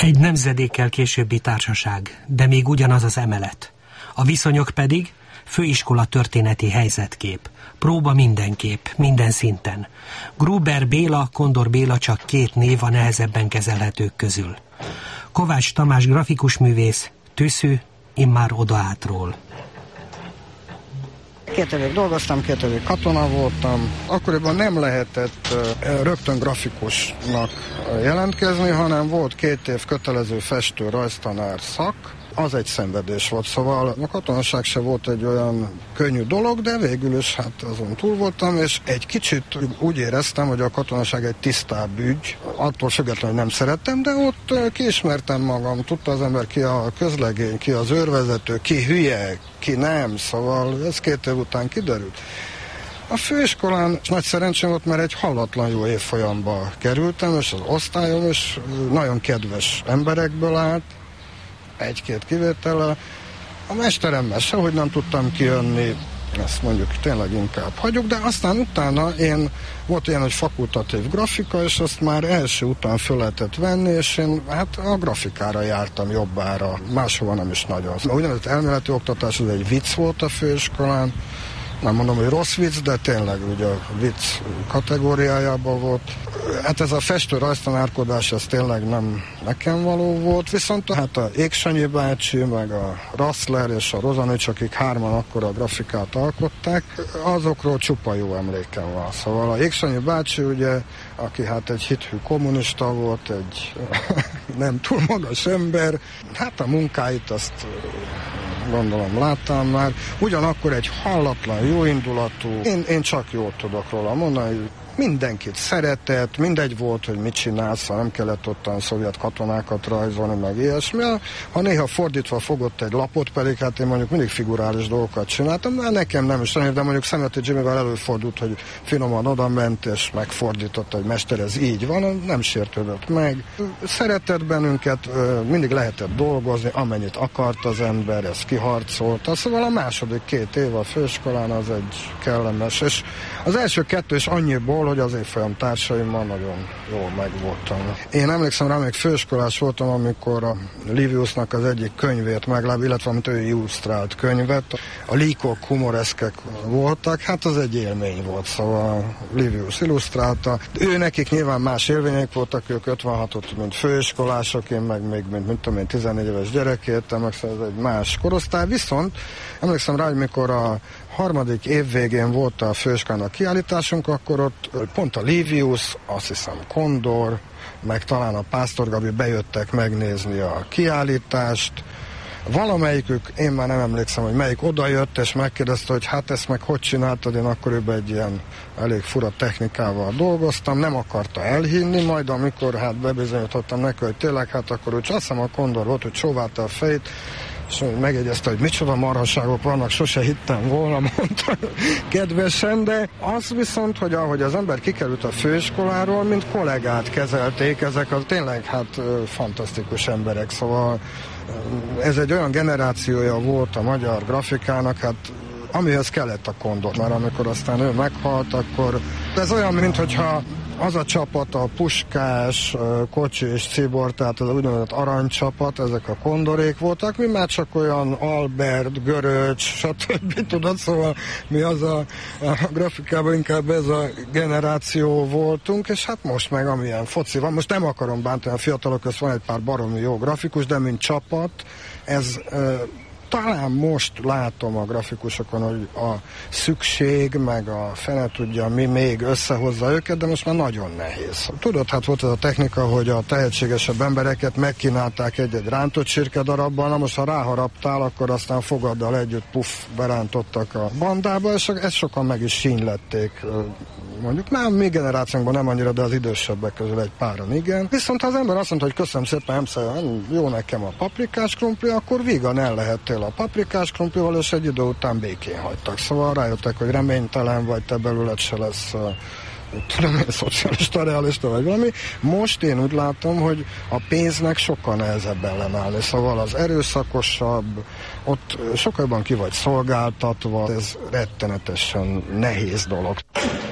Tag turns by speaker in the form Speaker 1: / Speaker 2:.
Speaker 1: Egy nemzedékkel későbbi társaság, de még ugyanaz az emelet. A viszonyok pedig főiskola történeti helyzetkép. Próba mindenképp, minden szinten. Gruber Béla, Kondor Béla csak két név a nehezebben kezelhetők közül. Kovács Tamás grafikusművész, Tüszű, immár odaátról.
Speaker 2: 2 évig dolgoztam, 2 évig katona voltam. Akkoriban nem lehetett rögtön grafikusnak jelentkezni, hanem volt 2 év kötelező festő rajztanár szak. Az egy szenvedés volt, szóval a katonaság se volt egy olyan könnyű dolog, de végül is hát azon túl voltam, és egy kicsit úgy éreztem, hogy a katonaság egy tisztább ügy. Attól függetlenül nem szerettem, de ott kiismertem magam, tudta az ember ki a közlegény, ki az őrvezető, ki hülye, ki nem, szóval ez 2 év után kiderült. A főiskolán nagy szerencsém volt, mert egy hallatlan jó évfolyamba kerültem, és az osztályom is nagyon kedves emberekből állt, 1-2 kivétellel. A mesteremmel sehogy nem tudtam kijönni, ezt mondjuk tényleg inkább hagyjuk, de aztán utána volt ilyen, hogy fakultatív grafika, és azt már első után föl lehetett venni, és én hát a grafikára jártam jobbára, máshova nem is nagyon. Ugyanaz elméleti oktatás, az egy vicc volt a főiskolán, nem mondom, hogy rossz vicc, de tényleg ugye a vicc kategóriájában volt. Hát ez a festő rajztanárkodás, ez tényleg nem nekem való volt, viszont hát a Éksanyi bácsi, meg a Rassler és a Rozanics, akik 3-an akkor a grafikát alkották, azokról csupa jó emlékem van. Szóval a Éksanyi bácsi ugye, aki hát egy hithű kommunista volt, egy nem túl magas ember, hát a munkáit azt gondolom láttam már, ugyanakkor egy hallatlan, jóindulatú, én csak jót tudok róla mondani, hogy mindenkit szeretett, mindegy volt, hogy mit csinálsz, nem kellett ottan szovjet katonákat rajzolni, meg ilyesmi. Ha néha fordítva fogott egy lapot, pedig hát én mondjuk mindig figurális dolgokat csináltam, de nekem nem is de mondjuk Szemeti Jimmyvel előfordult, hogy finoman oda ment, és megfordította, hogy mester, ez így van, nem sértődött meg. Szeretett bennünket, mindig lehetett dolgozni, amennyit akart az ember, ez kiharcolta. Szóval a második 2 év a főiskolán az egy kellemes, és az első 2 is annyiból, hogy az évfolyam társaimmal nagyon jól megvoltam. Én emlékszem rá, még főiskolás voltam, amikor a Liviusnak az egyik könyvét illetve amit ő illusztrált könyvet. A líkok humoreszkek voltak, hát az egy élmény volt, szóval Livius illusztrálta. Ő nekik nyilván más élmények voltak, ők 56-ot, mint főiskolások, én meg még, mint tudom én, 14 éves gyerek értem, meg szóval ez egy más korosztály, viszont emlékszem rá, hogy mikor a 3. év végén volt a főiskolának kiállításunk, akkor ott pont a Livius, azt hiszem Kondor, meg talán a Pásztor Gabi bejöttek megnézni a kiállítást. Valamelyikük, én már nem emlékszem, hogy melyik odajött, és megkérdezte, hogy hát ezt meg hogy csináltad, én akkoriban egy ilyen elég fura technikával dolgoztam, nem akarta elhinni, majd amikor hát bebizonyítottam neki, hogy tényleg, hát akkor úgy azt hiszem a Kondor volt, hogy csóválta a fejét, és megjegyezte, hogy micsoda marhaságok vannak, sose hittem volna, mondta kedvesen, de az viszont, hogy ahogy az ember kikerült a főiskoláról, mint kollégát kezelték, ezek a tényleg hát fantasztikus emberek, szóval ez egy olyan generációja volt a magyar grafikának, hát amihez kellett a Kondor, mert amikor aztán ő meghalt, akkor ez olyan, minthogyha az a csapat, a Puskás, Kocsi és Cibor, tehát az úgynevezett aranycsapat, ezek a Kondorék voltak, mi már csak olyan Albert, Göröcs, stb. Tudod, szóval mi az a grafikában inkább ez a generáció voltunk, és hát most meg amilyen foci van, most nem akarom bántani, a fiatalok között van egy pár baromi jó grafikus, de mint csapat, ez talán most látom a grafikusokon, hogy a szükség, meg a fene tudja, mi még összehozza őket, de most már nagyon nehéz. Tudod, hát volt ez a technika, hogy a tehetségesebb embereket megkínálták egy-egy rántott csirke darabban, na most ha ráharaptál, akkor aztán fogaddal együtt berántottak a bandába, és ezt sokan meg is sínlették. Mondjuk már mi generációnkban nem annyira, de az idősebbek közül egy páran igen. Viszont ha az ember azt mondta, hogy köszönöm szépen, jó nekem a paprikás krumpli, akkor vígan el lehettél a paprikás krumplival, és egy idő után békén hagytak. Szóval rájöttek, hogy reménytelen vagy, te belőled se lesz tudom, szocialista, realista vagy valami. Most én úgy látom, hogy a pénznek sokkal nehezebb ellenállni. Szóval az erőszakosabb, ott sokkal jobban ki vagy szolgáltatva, ez rettenetesen nehéz dolog.